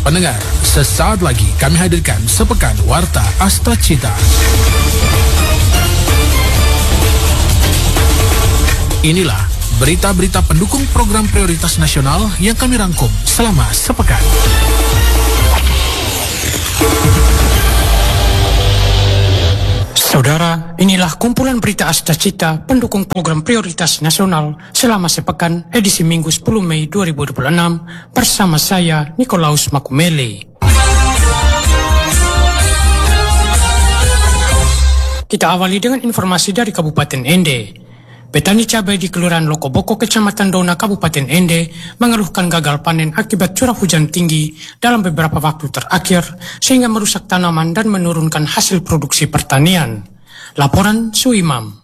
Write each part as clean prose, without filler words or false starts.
Pendengar, sesaat lagi kami hadirkan sepekan Warta Astacita. Inilah berita-berita pendukung program prioritas nasional yang kami rangkum selama sepekan. Saudara, inilah kumpulan berita Astacita pendukung program prioritas nasional selama sepekan edisi Minggu 10 Mei 2026 bersama saya Nikolaus Makumele. Kita awali dengan informasi dari Kabupaten Ende. Petani cabai di Kelurahan Lokoboko, Kecamatan Dona, Kabupaten Ende mengeluhkan gagal panen akibat curah hujan tinggi dalam beberapa waktu terakhir sehingga merusak tanaman dan menurunkan hasil produksi pertanian. Laporan Suimam.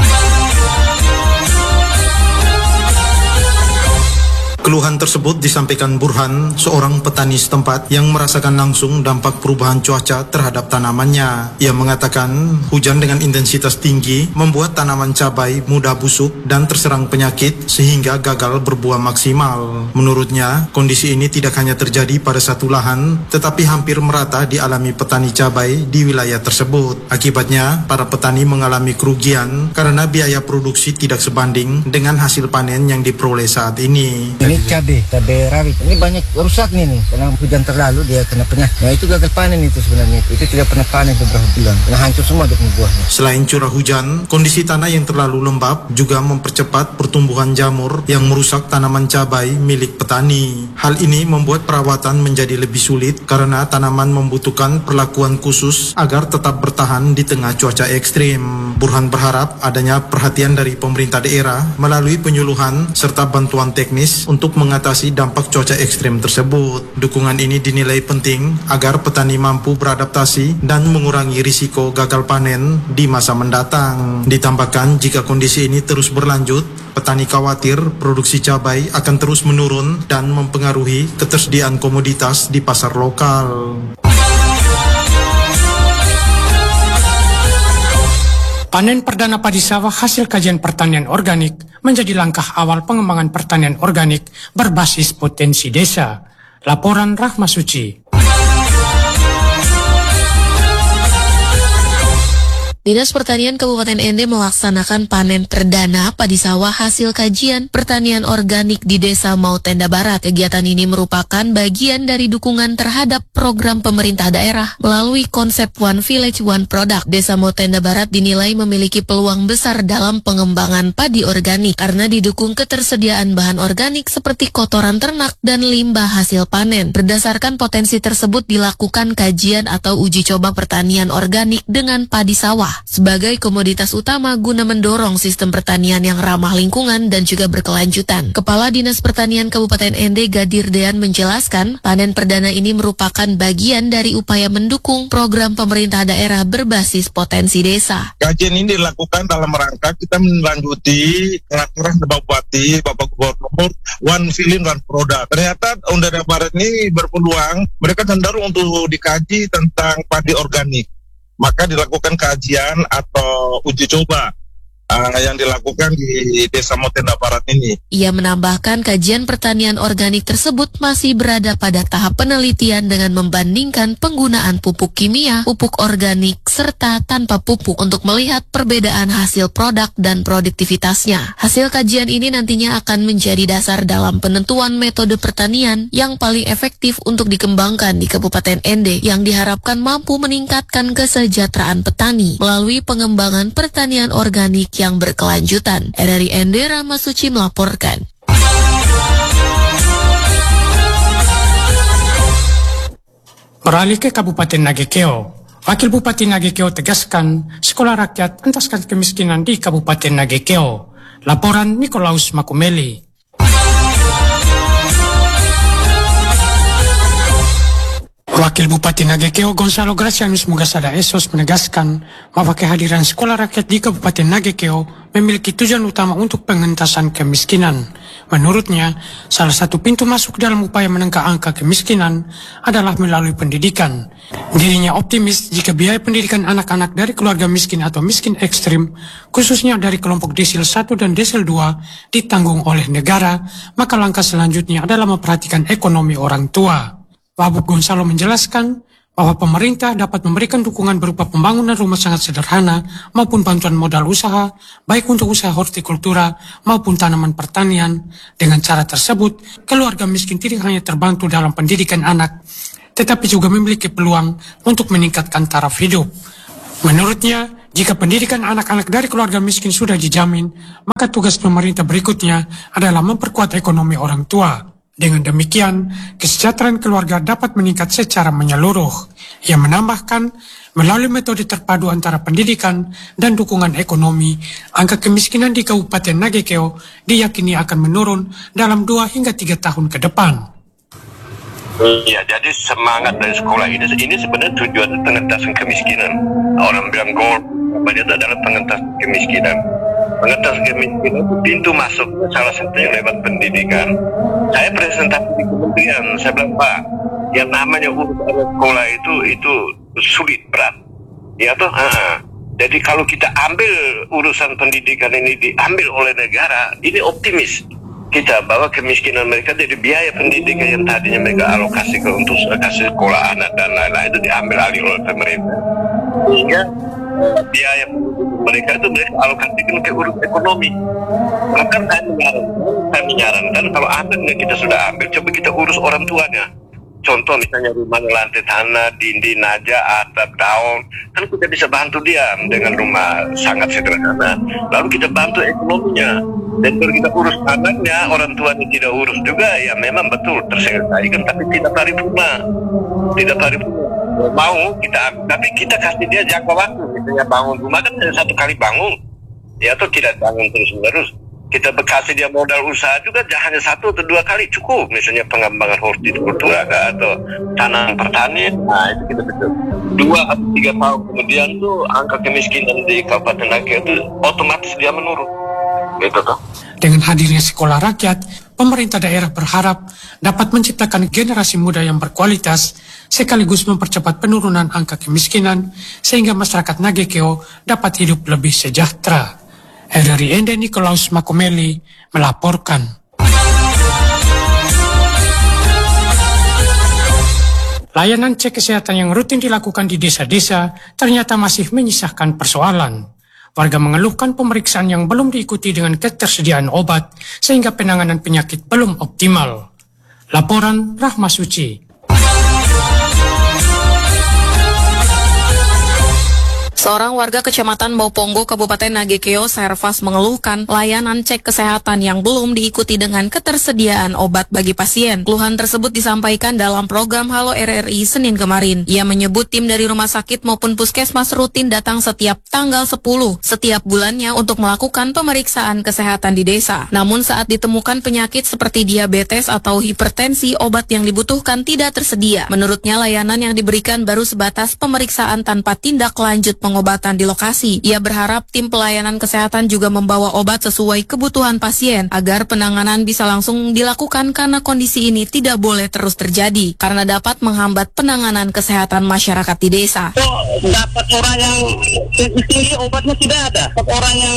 Keluhan tersebut disampaikan Burhan, seorang petani setempat yang merasakan langsung dampak perubahan cuaca terhadap tanamannya. Ia mengatakan hujan dengan intensitas tinggi membuat tanaman cabai mudah busuk dan terserang penyakit sehingga gagal berbuah maksimal. Menurutnya, kondisi ini tidak hanya terjadi pada satu lahan, tetapi hampir merata dialami petani cabai di wilayah tersebut. Akibatnya, para petani mengalami kerugian karena biaya produksi tidak sebanding dengan hasil panen yang diperoleh saat ini. Ini cabai rawit. Ini banyak rusak nih karena hujan terlalu dia kena penyakit. Nah itu gagal panen itu sebenarnya. Itu tidak pernah panen beberapa bulan. Kena hancur semua dia buahnya. Selain curah hujan, kondisi tanah yang terlalu lembab juga mempercepat pertumbuhan jamur yang merusak tanaman cabai milik petani. Hal ini membuat perawatan menjadi lebih sulit karena tanaman membutuhkan perlakuan khusus agar tetap bertahan di tengah cuaca ekstrim. Burhan berharap adanya perhatian dari pemerintah daerah melalui penyuluhan serta bantuan teknis untuk mengatasi dampak cuaca ekstrem tersebut. Dukungan ini dinilai penting agar petani mampu beradaptasi dan mengurangi risiko gagal panen di masa mendatang. Ditambahkan, jika kondisi ini terus berlanjut, petani khawatir produksi cabai akan terus menurun dan mempengaruhi ketersediaan komoditas di pasar lokal. Panen perdana padi sawah hasil kajian pertanian organik menjadi langkah awal pengembangan pertanian organik berbasis potensi desa. Laporan Rahma Suci. Dinas Pertanian Kabupaten Ende melaksanakan panen perdana padi sawah hasil kajian pertanian organik di Desa Mautenda Barat. Kegiatan ini merupakan bagian dari dukungan terhadap program pemerintah daerah melalui konsep One Village One Product. Desa Mautenda Barat dinilai memiliki peluang besar dalam pengembangan padi organik karena didukung ketersediaan bahan organik seperti kotoran ternak dan limbah hasil panen. Berdasarkan potensi tersebut dilakukan kajian atau uji coba pertanian organik dengan padi sawah sebagai komoditas utama guna mendorong sistem pertanian yang ramah lingkungan dan juga berkelanjutan. Kepala Dinas Pertanian Kabupaten Ende Gadir Dean menjelaskan, panen perdana ini merupakan bagian dari upaya mendukung program pemerintah daerah berbasis potensi desa. Kajian ini dilakukan dalam rangka kita melanjuti peraturan Bapak Bupati, Bapak Gubernur, One Village One Product. Ternyata Mautenda Barat ini berpeluang, mereka cenderung untuk dikaji tentang padi organik. Maka dilakukan kajian atau uji coba yang dilakukan di Desa Mautenda Barat ini. Ia menambahkan kajian pertanian organik tersebut masih berada pada tahap penelitian dengan membandingkan penggunaan pupuk kimia, pupuk organik, serta tanpa pupuk untuk melihat perbedaan hasil produk dan produktivitasnya. Hasil kajian ini nantinya akan menjadi dasar dalam penentuan metode pertanian yang paling efektif untuk dikembangkan di Kabupaten Ende yang diharapkan mampu meningkatkan kesejahteraan petani melalui pengembangan pertanian organik yang berkelanjutan. RRI Ende, Rahma Suci melaporkan. Beralih ke Kabupaten Nagekeo. Wakil Bupati Nagekeo tegaskan sekolah rakyat entaskan kemiskinan di Kabupaten Nagekeo. Laporan Nikolaus Makumeli. Wakil Bupati Nagekeo Gonzalo Gracianus Mugasada Esos menegaskan bahwa kehadiran sekolah rakyat di Kabupaten Nagekeo memiliki tujuan utama untuk pengentasan kemiskinan. Menurutnya, salah satu pintu masuk dalam upaya menengah angka kemiskinan adalah melalui pendidikan. Dirinya optimis jika biaya pendidikan anak-anak dari keluarga miskin atau miskin ekstrim, khususnya dari kelompok desil 1 dan desil 2, ditanggung oleh negara, maka langkah selanjutnya adalah memperhatikan ekonomi orang tua. Wabub Gonzalo menjelaskan bahwa pemerintah dapat memberikan dukungan berupa pembangunan rumah sangat sederhana maupun bantuan modal usaha, baik untuk usaha hortikultura maupun tanaman pertanian. Dengan cara tersebut, keluarga miskin tidak hanya terbantu dalam pendidikan anak, tetapi juga memiliki peluang untuk meningkatkan taraf hidup. Menurutnya, jika pendidikan anak-anak dari keluarga miskin sudah dijamin, maka tugas pemerintah berikutnya adalah memperkuat ekonomi orang tua. Dengan demikian, kesejahteraan keluarga dapat meningkat secara menyeluruh. Ia menambahkan, melalui metode terpadu antara pendidikan dan dukungan ekonomi, angka kemiskinan di Kabupaten Nagekeo diyakini akan menurun dalam 2 hingga 3 tahun ke depan. Ya, jadi semangat dari sekolah ini sebenarnya tujuan pengentasan kemiskinan. Orang bilang goal itu adalah pengentasan kemiskinan. Pengentasan kemiskinan itu pintu masuk salah satunya lewat pendidikan. Saya presentasi di kementerian, saya bilang, Pak, yang namanya urusan sekolah itu sulit, berat. Ya toh, jadi kalau kita ambil urusan pendidikan ini diambil oleh negara, ini optimis. Kita bawa kemiskinan mereka dari biaya pendidikan yang tadinya mereka alokasikan untuk kasih sekolah anak dan lain-lain itu diambil alih oleh pemerintah. Sehingga biaya mereka itu mereka alokasikan ke urus ekonomi. Maka saya menyarankan kalau anaknya kita sudah ambil, coba kita urus orang tuanya. Contoh misalnya rumah lantai tanah, dinding aja, atap, daun, kan kita bisa bantu dia dengan rumah sangat sederhana. Lalu kita bantu ekonominya. Dan kalau kita urus anaknya, orang tuanya tidak urus juga, ya memang betul terselesaikan, tapi tidak paripurna. Tidak paripurna. Mau kita, tapi kita kasih dia jangka waktu. Misalnya bangun rumah kan hanya 1 kali bangun, ya atau tidak bangun terus-menerus. Kita kasih dia modal usaha juga hanya 1 atau 2 kali cukup. Misalnya pengembangan hortikultura atau tanam pertanian. Nah itu kita betul. 2 atau 3 tahun kemudian tuh angka kemiskinan di Kabupaten Nagekeo itu otomatis dia menurun. Gitu toh. Dengan hadirnya sekolah rakyat, pemerintah daerah berharap dapat menciptakan generasi muda yang berkualitas sekaligus mempercepat penurunan angka kemiskinan sehingga masyarakat Nagekeo dapat hidup lebih sejahtera. Dari Ende Nikolaus Makomeli melaporkan. Layanan cek kesehatan yang rutin dilakukan di desa-desa ternyata masih menyisakan persoalan. Warga mengeluhkan pemeriksaan yang belum diikuti dengan ketersediaan obat sehingga penanganan penyakit belum optimal. Laporan Rahma Suci. Seorang warga Kecamatan Baupongo, Kabupaten Nagekeo, Servas mengeluhkan layanan cek kesehatan yang belum diikuti dengan ketersediaan obat bagi pasien. Keluhan tersebut disampaikan dalam program Halo RRI Senin kemarin. Ia menyebut tim dari rumah sakit maupun puskesmas rutin datang setiap tanggal 10 setiap bulannya untuk melakukan pemeriksaan kesehatan di desa. Namun saat ditemukan penyakit seperti diabetes atau hipertensi, obat yang dibutuhkan tidak tersedia. Menurutnya layanan yang diberikan baru sebatas pemeriksaan tanpa tindak lanjut pengobatan di lokasi. Ia berharap tim pelayanan kesehatan juga membawa obat sesuai kebutuhan pasien agar penanganan bisa langsung dilakukan karena kondisi ini tidak boleh terus terjadi karena dapat menghambat penanganan kesehatan masyarakat di desa. Dapat orang yang tinggi obatnya tidak ada. Dapat orang yang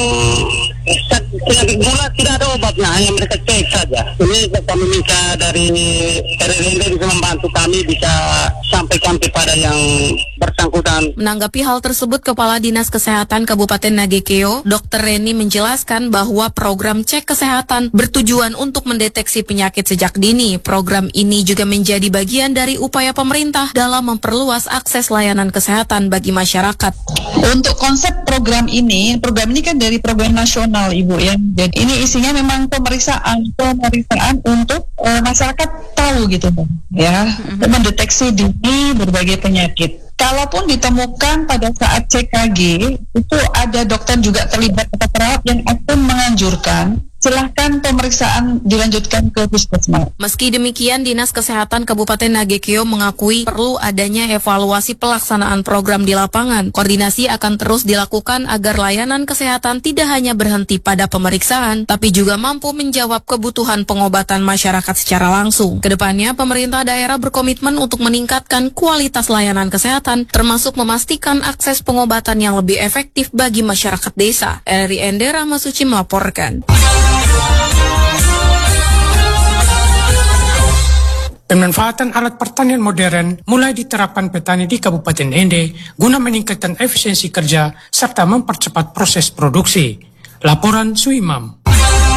penyakit gula tidak ada obatnya, hanya mereka cek saja. Ini kami minta dari RRI bisa membantu kami bisa sampaikan kepada yang bersangkutan. Menanggapi hal tersebut, Kepala Dinas Kesehatan Kabupaten Nagekeo, Dr. Reni menjelaskan bahwa program cek kesehatan bertujuan untuk mendeteksi penyakit sejak dini. Program ini juga menjadi bagian dari upaya pemerintah dalam memperluas akses layanan kesehatan bagi masyarakat. Untuk konsep program ini kan dari program nasional, Ibu ya. Jadi ini isinya memang pemeriksaan untuk masyarakat tahu gitu, ya, mendeteksi dini berbagai penyakit. Kalaupun ditemukan pada saat CKG, itu ada dokter juga terlibat atau perawat yang akan menganjurkan silahkan pemeriksaan dilanjutkan ke puskesmas. Meski demikian, Dinas Kesehatan Kabupaten Nagekeo mengakui perlu adanya evaluasi pelaksanaan program di lapangan. Koordinasi akan terus dilakukan agar layanan kesehatan tidak hanya berhenti pada pemeriksaan, tapi juga mampu menjawab kebutuhan pengobatan masyarakat secara langsung. Kedepannya, pemerintah daerah berkomitmen untuk meningkatkan kualitas layanan kesehatan, termasuk memastikan akses pengobatan yang lebih efektif bagi masyarakat desa. RRI Ende Rahma Suci melaporkan. Pemanfaatan alat pertanian modern mulai diterapkan petani di Kabupaten Ende guna meningkatkan efisiensi kerja serta mempercepat proses produksi. Laporan Suimam.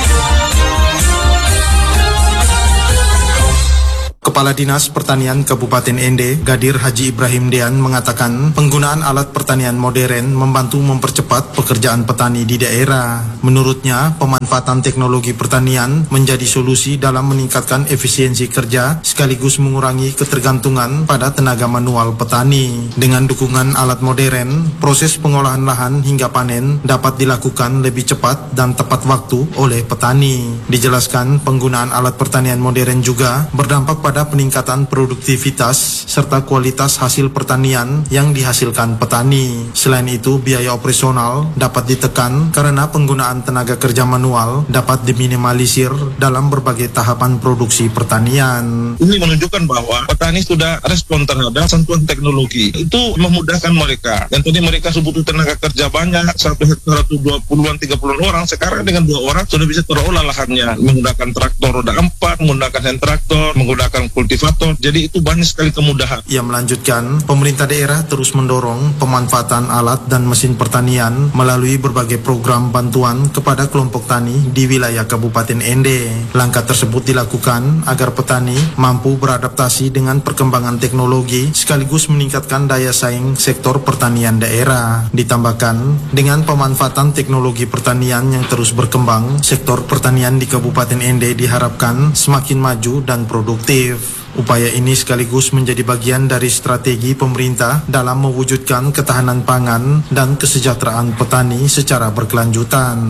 Kepala Dinas Pertanian Kabupaten Ende, Gadir Haji Ibrahim Dean mengatakan penggunaan alat pertanian modern membantu mempercepat pekerjaan petani di daerah. Menurutnya, pemanfaatan teknologi pertanian menjadi solusi dalam meningkatkan efisiensi kerja sekaligus mengurangi ketergantungan pada tenaga manual petani. Dengan dukungan alat modern, proses pengolahan lahan hingga panen dapat dilakukan lebih cepat dan tepat waktu oleh petani. Dijelaskan penggunaan alat pertanian modern juga berdampak pada peningkatan produktivitas serta kualitas hasil pertanian yang dihasilkan petani. Selain itu, biaya operasional dapat ditekan karena penggunaan tenaga kerja manual dapat diminimalisir dalam berbagai tahapan produksi pertanian. Ini menunjukkan bahwa petani sudah respon terhadap sentuhan teknologi. Itu memudahkan mereka. Dan tadi mereka butuh tenaga kerja banyak, 1 hektar 20-an, 30-an orang. Sekarang dengan 2 orang sudah bisa terolah lahannya. Menggunakan traktor roda 4, menggunakan hand traktor, menggunakan kultivator, jadi itu banyak sekali kemudahan. Ia melanjutkan, pemerintah daerah terus mendorong pemanfaatan alat dan mesin pertanian melalui berbagai program bantuan kepada kelompok tani di wilayah Kabupaten Ende. Langkah tersebut dilakukan agar petani mampu beradaptasi dengan perkembangan teknologi sekaligus meningkatkan daya saing sektor pertanian daerah. Ditambahkan, dengan pemanfaatan teknologi pertanian yang terus berkembang, sektor pertanian di Kabupaten Ende diharapkan semakin maju dan produktif. Upaya ini sekaligus menjadi bagian dari strategi pemerintah dalam mewujudkan ketahanan pangan dan kesejahteraan petani secara berkelanjutan.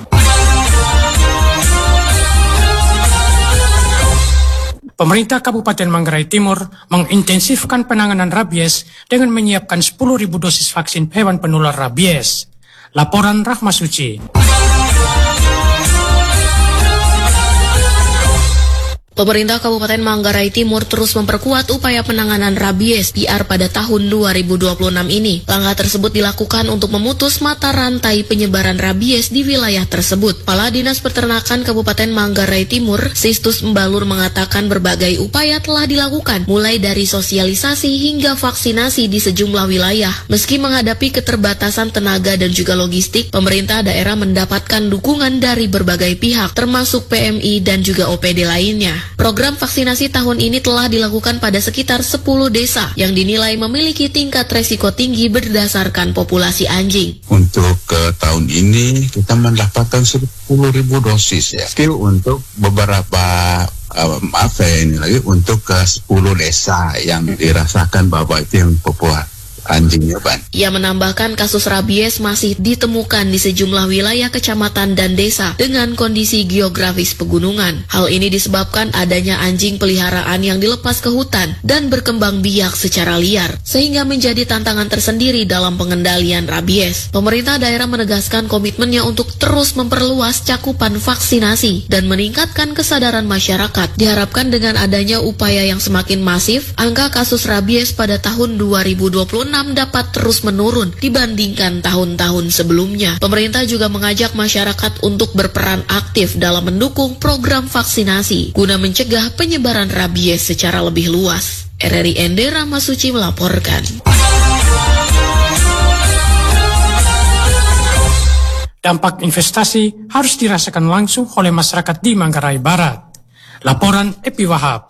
Pemerintah Kabupaten Manggarai Timur mengintensifkan penanganan rabies dengan menyiapkan 10.000 dosis vaksin hewan penular rabies. Laporan Rahma Suci. Pemerintah Kabupaten Manggarai Timur terus memperkuat upaya penanganan rabies PR pada tahun 2026 ini. Langkah tersebut dilakukan untuk memutus mata rantai penyebaran rabies di wilayah tersebut. Kepala Dinas Peternakan Kabupaten Manggarai Timur, Sistus Mbalur mengatakan berbagai upaya telah dilakukan, mulai dari sosialisasi hingga vaksinasi di sejumlah wilayah. Meski menghadapi keterbatasan tenaga dan juga logistik, pemerintah daerah mendapatkan dukungan dari berbagai pihak, termasuk PMI dan juga OPD lainnya. Program vaksinasi tahun ini telah dilakukan pada sekitar 10 desa yang dinilai memiliki tingkat resiko tinggi berdasarkan populasi anjing. Untuk tahun ini kita mendapatkan 10.000 dosis ya. Skill untuk beberapa untuk ke 10 desa yang dirasakan bahwa itu yang populer. Anjingnya ban. Ia menambahkan kasus rabies masih ditemukan di sejumlah wilayah kecamatan dan desa dengan kondisi geografis pegunungan. Hal ini disebabkan adanya anjing peliharaan yang dilepas ke hutan dan berkembang biak secara liar, sehingga menjadi tantangan tersendiri dalam pengendalian rabies. Pemerintah daerah menegaskan komitmennya untuk terus memperluas cakupan vaksinasi dan meningkatkan kesadaran masyarakat. Diharapkan dengan adanya upaya yang semakin masif, angka kasus rabies pada tahun 2026 dapat terus menurun dibandingkan tahun-tahun sebelumnya. Pemerintah juga mengajak masyarakat untuk berperan aktif dalam mendukung program vaksinasi guna mencegah penyebaran rabies secara lebih luas. RRI Ende Rahma Suci melaporkan. Dampak investasi harus dirasakan langsung oleh masyarakat di Manggarai Barat. Laporan Epi Wahab.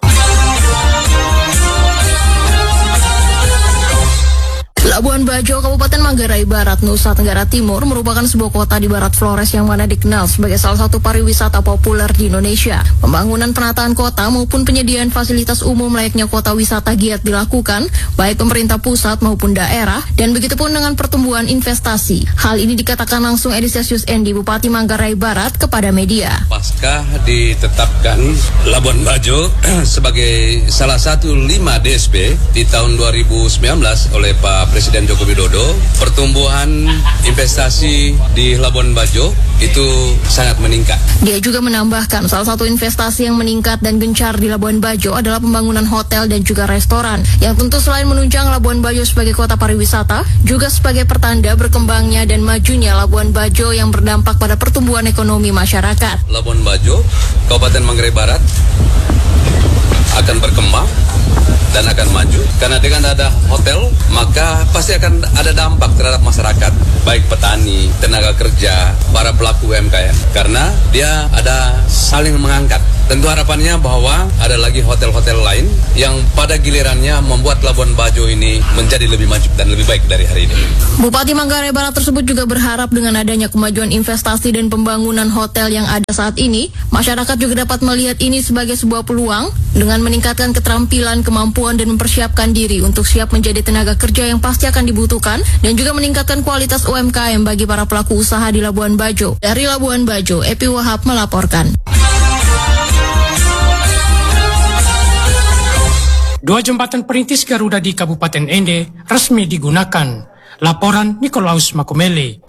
Labuan Bajo, Kabupaten Manggarai Barat, Nusa Tenggara Timur merupakan sebuah kota di Barat Flores yang mana dikenal sebagai salah satu pariwisata populer di Indonesia. Pembangunan penataan kota maupun penyediaan fasilitas umum layaknya kota wisata giat dilakukan, baik pemerintah pusat maupun daerah, dan begitupun dengan pertumbuhan investasi. Hal ini dikatakan langsung Edisius Endi, Bupati Manggarai Barat, kepada media. Pasca ditetapkan Labuan Bajo sebagai salah satu 5 DSP di tahun 2019 oleh Pak Presiden Joko Widodo, pertumbuhan investasi di Labuan Bajo itu sangat meningkat. Dia juga menambahkan salah satu investasi yang meningkat dan gencar di Labuan Bajo adalah pembangunan hotel dan juga restoran, yang tentu selain menunjang Labuan Bajo sebagai kota pariwisata, juga sebagai pertanda berkembangnya dan majunya Labuan Bajo yang berdampak pada pertumbuhan ekonomi masyarakat. Labuan Bajo, Kabupaten Manggarai Barat, akan berkembang dan akan maju. Karena dengan ada hotel, maka pasti akan ada dampak terhadap masyarakat, baik petani, tenaga kerja, para pelaku UMKM. Karena dia ada saling mengangkat. Tentu harapannya bahwa ada lagi hotel-hotel lain yang pada gilirannya membuat Labuan Bajo ini menjadi lebih maju dan lebih baik dari hari ini. Bupati Manggarai Barat tersebut juga berharap dengan adanya kemajuan investasi dan pembangunan hotel yang ada saat ini, masyarakat juga dapat melihat ini sebagai sebuah peluang dengan meningkatkan keterampilan, kemampuan, dan mempersiapkan diri untuk siap menjadi tenaga kerja yang pasti akan dibutuhkan dan juga meningkatkan kualitas UMKM bagi para pelaku usaha di Labuan Bajo. Dari Labuan Bajo, Epi Wahab melaporkan. 2 jembatan perintis Garuda di Kabupaten Ende resmi digunakan. Laporan Nikolaus Makumeli.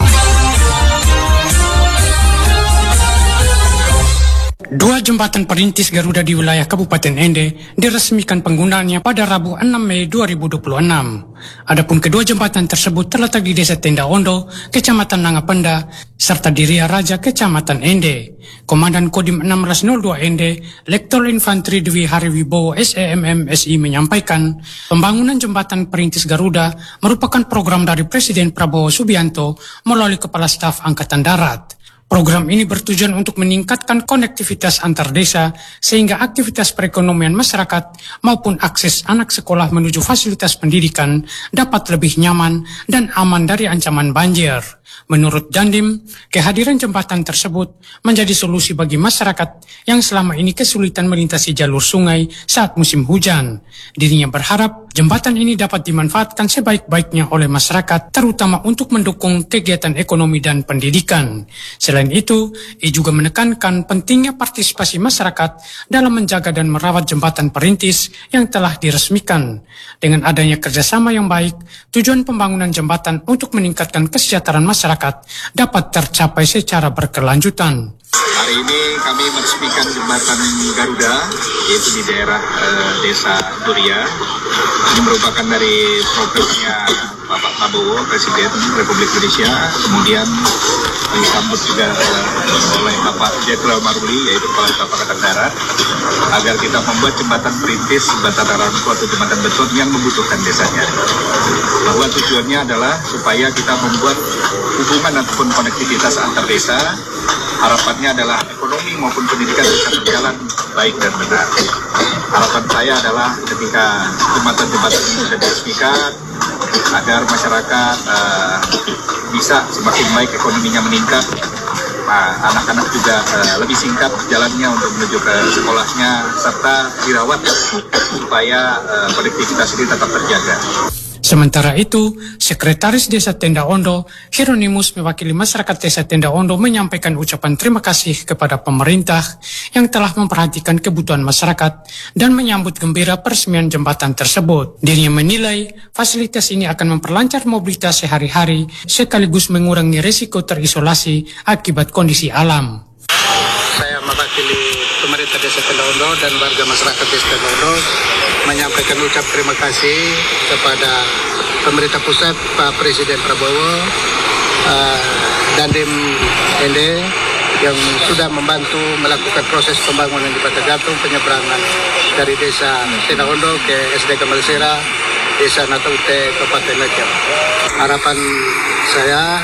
2 jembatan perintis Garuda di wilayah Kabupaten Ende diresmikan penggunaannya pada Rabu 6 Mei 2026. Adapun kedua jembatan tersebut terletak di Desa Tenda Ondo, Kecamatan Nangapenda, serta di Ria Raja, Kecamatan Ende. Komandan Kodim 1602 Ende, Lektor Infanteri Dwi Hariwibowo SEMM SI menyampaikan, pembangunan jembatan perintis Garuda merupakan program dari Presiden Prabowo Subianto melalui Kepala Staf Angkatan Darat. Program ini bertujuan untuk meningkatkan konektivitas antar desa sehingga aktivitas perekonomian masyarakat maupun akses anak sekolah menuju fasilitas pendidikan dapat lebih nyaman dan aman dari ancaman banjir. Menurut Dandim, kehadiran jembatan tersebut menjadi solusi bagi masyarakat yang selama ini kesulitan melintasi jalur sungai saat musim hujan. Dirinya berharap jembatan ini dapat dimanfaatkan sebaik-baiknya oleh masyarakat, terutama untuk mendukung kegiatan ekonomi dan pendidikan. Selain itu, ia juga menekankan pentingnya partisipasi masyarakat dalam menjaga dan merawat jembatan perintis yang telah diresmikan. Dengan adanya kerjasama yang baik, tujuan pembangunan jembatan untuk meningkatkan kesejahteraan masyarakat dapat tercapai secara berkelanjutan. Hari ini kami meresmikan jembatan Garuda, yaitu di daerah Desa Duria. Ini merupakan dari programnya Bapak Prabowo, Presiden Republik Indonesia. Kemudian disambut juga oleh Bapak Jenderal Maruli, yaitu Kepala Staf Angkatan Darat, agar kita membuat jembatan perintis, jembatan rangkul atau jembatan beton yang membutuhkan desanya. Bahwa tujuannya adalah supaya kita membuat hubungan ataupun konektivitas antar desa. Harapannya adalah ekonomi maupun pendidikan bisa berjalan baik dan benar. Harapan saya adalah ketika jembatan-jembatan ini sudah diresmikan, agar masyarakat bisa semakin baik ekonominya meningkat, anak-anak juga lebih singkat jalannya untuk menuju ke sekolahnya, serta dirawat supaya konektivitas ini tetap terjaga. Sementara itu, Sekretaris Desa Tenda Ondo, Hieronymus mewakili masyarakat Desa Tenda Ondo menyampaikan ucapan terima kasih kepada pemerintah yang telah memperhatikan kebutuhan masyarakat dan menyambut gembira peresmian jembatan tersebut. Dirinya menilai fasilitas ini akan memperlancar mobilitas sehari-hari sekaligus mengurangi risiko terisolasi akibat kondisi alam. Saya mewakili pemerintah Desa Tenda Ondo dan warga masyarakat Desa Tenda Ondo menyampaikan ucap terima kasih kepada pemerintah pusat, Pak Presiden Prabowo, Dandim Ende yang sudah membantu melakukan proses pembangunan di Bata Gantung, penyeberangan dari Desa Tenda Ondo ke SD Kamal Sera, Desa Nataute, Kabupaten Lajang. Harapan saya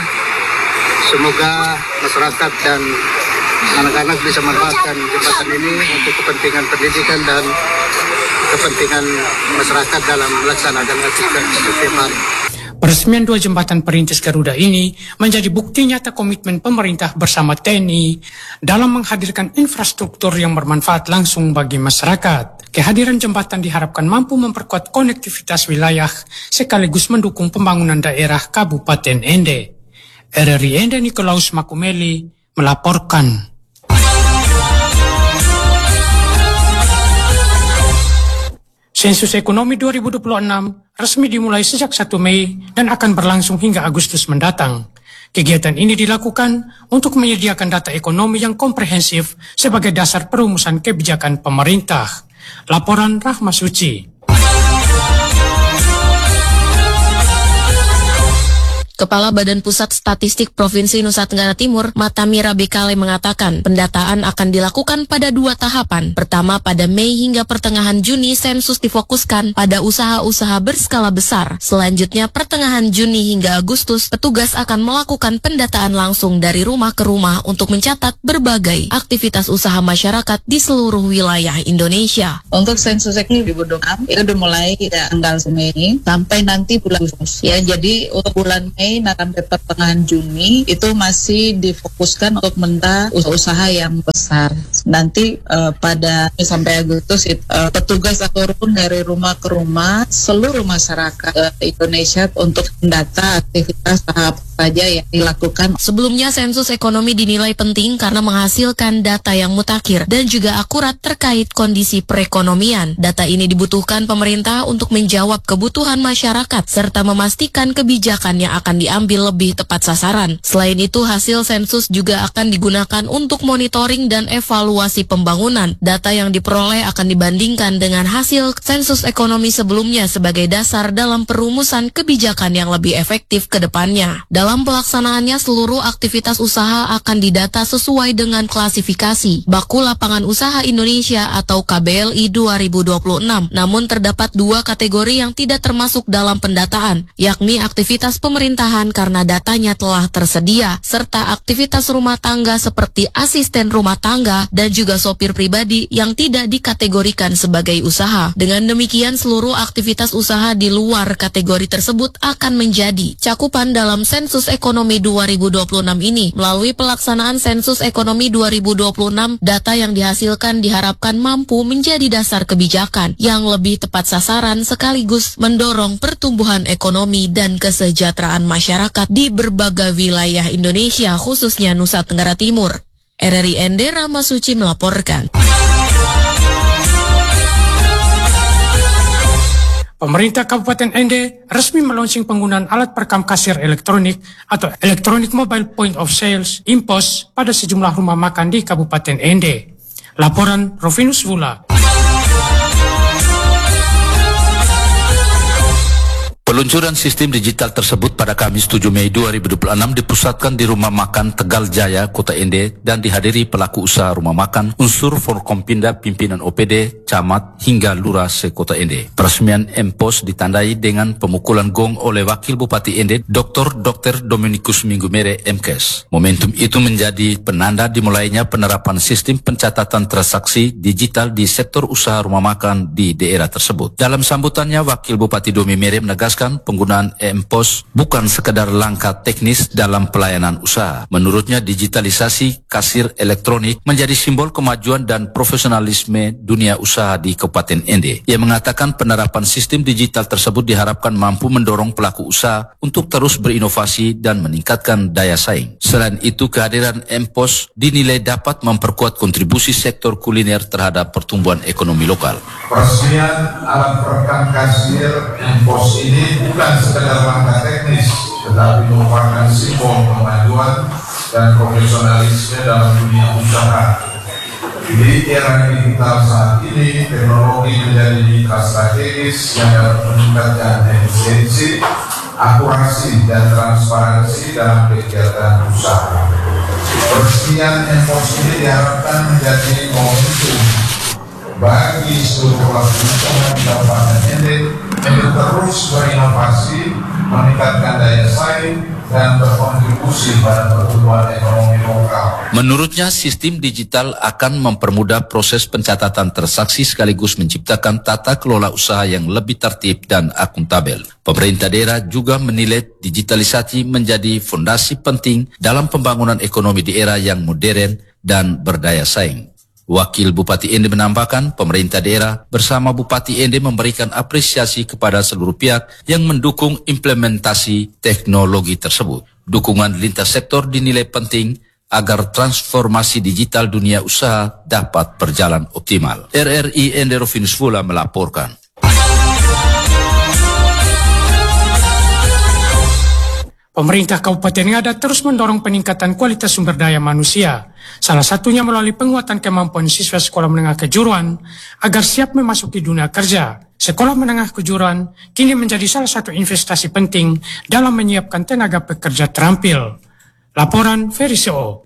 semoga masyarakat dan anak-anak bisa manfaatkan jembatan ini untuk kepentingan pendidikan dan kepentingan masyarakat dalam melaksanakan aktivitas setiap hari. Peresmian 2 jembatan perintis Garuda ini menjadi bukti nyata komitmen pemerintah bersama TNI dalam menghadirkan infrastruktur yang bermanfaat langsung bagi masyarakat. Kehadiran jembatan diharapkan mampu memperkuat konektivitas wilayah sekaligus mendukung pembangunan daerah Kabupaten Ende. RRI Ende Nikolaus Makumeli melaporkan. Sensus Ekonomi 2026 resmi dimulai sejak 1 Mei dan akan berlangsung hingga Agustus mendatang. Kegiatan ini dilakukan untuk menyediakan data ekonomi yang komprehensif sebagai dasar perumusan kebijakan pemerintah. Laporan Rahma Suci. Kepala Badan Pusat Statistik Provinsi Nusa Tenggara Timur, Matamira Bekale mengatakan pendataan akan dilakukan pada 2 tahapan. Pertama, pada Mei hingga pertengahan Juni sensus difokuskan pada usaha-usaha berskala besar. Selanjutnya, pertengahan Juni hingga Agustus, petugas akan melakukan pendataan langsung dari rumah ke rumah untuk mencatat berbagai aktivitas usaha masyarakat di seluruh wilayah Indonesia. Untuk sensus ini 2026 itu udah mulai tanggal Mei sampai nanti bulan Agustus. Ya, jadi untuk bulan Mei sampai pertengahan Juni itu masih difokuskan untuk mendata usaha yang besar. Nanti pada sampai Agustus petugas akan turun dari rumah ke rumah seluruh masyarakat Indonesia untuk mendata aktivitas tahap saja yang dilakukan. Sebelumnya sensus ekonomi dinilai penting karena menghasilkan data yang mutakhir dan juga akurat terkait kondisi perekonomian. Data ini dibutuhkan pemerintah untuk menjawab kebutuhan masyarakat serta memastikan kebijakan yang akan diambil lebih tepat sasaran. Selain itu, hasil sensus juga akan digunakan untuk monitoring dan evaluasi pembangunan. Data yang diperoleh akan dibandingkan dengan hasil sensus ekonomi sebelumnya sebagai dasar dalam perumusan kebijakan yang lebih efektif ke depannya. Dalam pelaksanaannya, seluruh aktivitas usaha akan didata sesuai dengan klasifikasi Baku Lapangan Usaha Indonesia atau KBLI 2026. Namun terdapat 2 kategori yang tidak termasuk dalam pendataan, yakni aktivitas pemerintahan karena datanya telah tersedia, serta aktivitas rumah tangga seperti asisten rumah tangga dan juga sopir pribadi yang tidak dikategorikan sebagai usaha. Dengan demikian, seluruh aktivitas usaha di luar kategori tersebut akan menjadi cakupan dalam sensus ekonomi 2026 ini. Melalui pelaksanaan sensus ekonomi 2026, data yang dihasilkan diharapkan mampu menjadi dasar kebijakan yang lebih tepat sasaran sekaligus mendorong pertumbuhan ekonomi dan kesejahteraan masyarakat di berbagai wilayah Indonesia, khususnya Nusa Tenggara Timur. RRI ND Ramasuci melaporkan. Pemerintah Kabupaten Ende resmi meluncing penggunaan alat perekam kasir elektronik atau Electronic Mobile Point of Sales (IMPOS) pada sejumlah rumah makan di Kabupaten Ende. Laporan Rovinus Vula. Peluncuran sistem digital tersebut pada Kamis 7 Mei 2026 dipusatkan di Rumah Makan Tegal Jaya, Kota Ende dan dihadiri pelaku usaha rumah makan, unsur Forkompinda, pimpinan OPD, camat hingga lurah se-Kota Ende. Peresmian IMPOS ditandai dengan pemukulan gong oleh Wakil Bupati Ende, Dr. Dominikus Minggumere, MKes. Momentum itu menjadi penanda dimulainya penerapan sistem pencatatan transaksi digital di sektor usaha rumah makan di daerah tersebut. Dalam sambutannya, Wakil Bupati Domimere menegaskan penggunaan IMPOS bukan sekedar langkah teknis dalam pelayanan usaha. Menurutnya, digitalisasi kasir elektronik menjadi simbol kemajuan dan profesionalisme dunia usaha di Kabupaten Ende. Ia mengatakan penerapan sistem digital tersebut diharapkan mampu mendorong pelaku usaha untuk terus berinovasi dan meningkatkan daya saing. Selain itu, kehadiran IMPOS dinilai dapat memperkuat kontribusi sektor kuliner terhadap pertumbuhan ekonomi lokal. Peresmian alat perekam kasir IMPOS ini bukan sekedar langkah teknis, tetapi merupakan simbol kemajuan dan profesionalisme dalam dunia usaha. Di era digital saat ini, teknologi menjadi mitra strategis yang dapat meningkatkan efisiensi, akurasi, dan transparansi dalam kegiatan usaha. Peresmian IMPOS ini diharapkan menjadi momentum bagi seluruh pelaku usaha di Kabupaten Ende untuk terus berinovasi, meningkatkan daya saing, dan berkontribusi pada pertumbuhan ekonomi lokal. Menurutnya, sistem digital akan mempermudah proses pencatatan transaksi sekaligus menciptakan tata kelola usaha yang lebih tertib dan akuntabel. Pemerintah daerah juga menilai digitalisasi menjadi fondasi penting dalam pembangunan ekonomi di era yang modern dan berdaya saing. Wakil Bupati Ende menambahkan, pemerintah daerah bersama Bupati Ende memberikan apresiasi kepada seluruh pihak yang mendukung implementasi teknologi tersebut. Dukungan lintas sektor dinilai penting agar transformasi digital dunia usaha dapat berjalan optimal. RRI Ende Rovinus Vula melaporkan. Pemerintah Kabupaten Ngada terus mendorong peningkatan kualitas sumber daya manusia, salah satunya melalui penguatan kemampuan siswa sekolah menengah kejuruan agar siap memasuki dunia kerja, Sekolah menengah kejuruan kini menjadi salah satu investasi penting dalam menyiapkan tenaga pekerja terampil. Laporan Ferry Soo.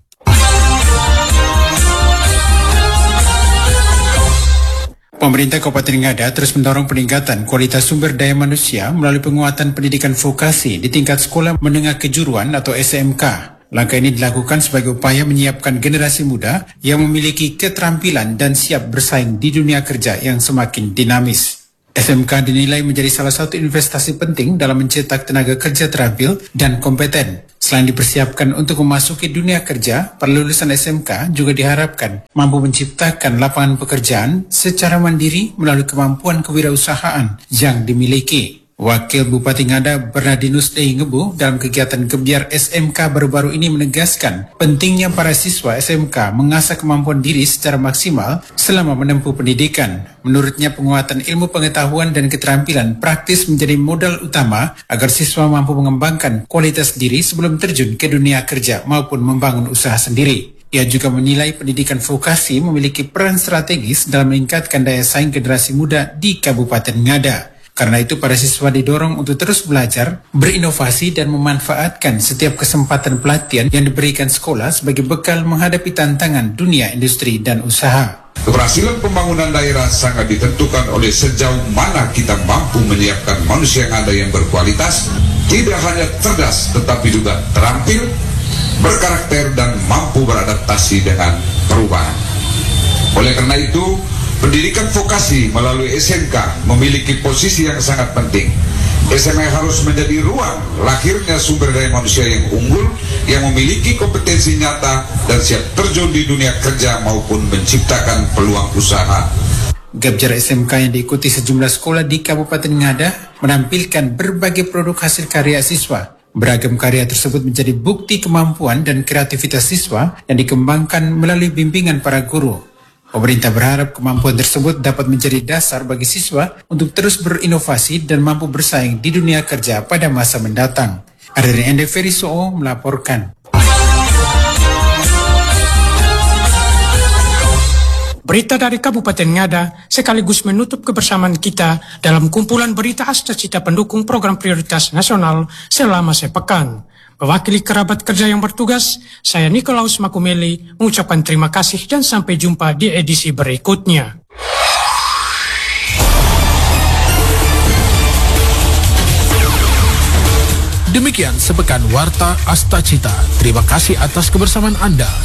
Pemerintah Kabupaten Ngada terus mendorong peningkatan kualitas sumber daya manusia melalui penguatan pendidikan vokasi di tingkat sekolah menengah kejuruan atau SMK. Langkah ini dilakukan sebagai upaya menyiapkan generasi muda yang memiliki keterampilan dan siap bersaing di dunia kerja yang semakin dinamis. SMK dinilai menjadi salah satu investasi penting dalam mencetak tenaga kerja terampil dan kompeten. Selain dipersiapkan untuk memasuki dunia kerja, para lulusan SMK juga diharapkan mampu menciptakan lapangan pekerjaan secara mandiri melalui kemampuan kewirausahaan yang dimiliki. Wakil Bupati Ngada Bernardinus Dei Ngebu dalam kegiatan Gebyar SMK baru-baru ini menegaskan pentingnya para siswa SMK mengasah kemampuan diri secara maksimal selama menempuh pendidikan. Menurutnya penguatan ilmu pengetahuan dan keterampilan praktis menjadi modal utama agar siswa mampu mengembangkan kualitas diri sebelum terjun ke dunia kerja maupun membangun usaha sendiri. Ia juga menilai pendidikan vokasi memiliki peran strategis dalam meningkatkan daya saing generasi muda di Kabupaten Ngada. Karena itu para siswa didorong untuk terus belajar, berinovasi dan memanfaatkan setiap kesempatan pelatihan yang diberikan sekolah sebagai bekal menghadapi tantangan dunia industri dan usaha. Keberhasilan pembangunan daerah sangat ditentukan oleh sejauh mana kita mampu menyiapkan manusia yang ada yang berkualitas, tidak hanya cerdas tetapi juga terampil, berkarakter dan mampu beradaptasi dengan perubahan. Oleh karena itu, pendidikan vokasi melalui SMK memiliki posisi yang sangat penting. SMK harus menjadi ruang lahirnya sumber daya manusia yang unggul, yang memiliki kompetensi nyata dan siap terjun di dunia kerja maupun menciptakan peluang usaha. Gebyar SMK yang diikuti sejumlah sekolah di Kabupaten Ngada menampilkan berbagai produk hasil karya siswa. Beragam karya tersebut menjadi bukti kemampuan dan kreativitas siswa yang dikembangkan melalui bimbingan para guru. Pemerintah berharap kemampuan tersebut dapat menjadi dasar bagi siswa untuk terus berinovasi dan mampu bersaing di dunia kerja pada masa mendatang. Dari ND Ferry Soo melaporkan. Berita dari Kabupaten Ngada sekaligus menutup kebersamaan kita dalam kumpulan berita Astacita pendukung program prioritas nasional selama sepekan. Mewakili kerabat kerja yang bertugas, saya Nikolaus Makumeli mengucapkan terima kasih dan sampai jumpa di edisi berikutnya. Demikian sepekan Warta Astacita. Terima kasih atas kebersamaan Anda.